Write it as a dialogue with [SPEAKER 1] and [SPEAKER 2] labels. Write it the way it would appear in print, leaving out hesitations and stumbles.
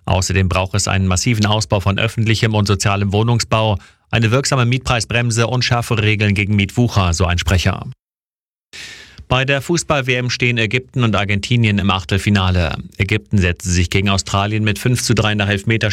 [SPEAKER 1] Außerdem braucht es einen massiven Ausbau von öffentlichem und sozialem Wohnungsbau, eine wirksame Mietpreisbremse und schärfere Regeln gegen Mietwucher, so ein Sprecher. Bei der Fußball-WM stehen Ägypten und Argentinien im Achtelfinale. Ägypten setzte sich gegen Australien mit 5:3 in der Elfmeterschießen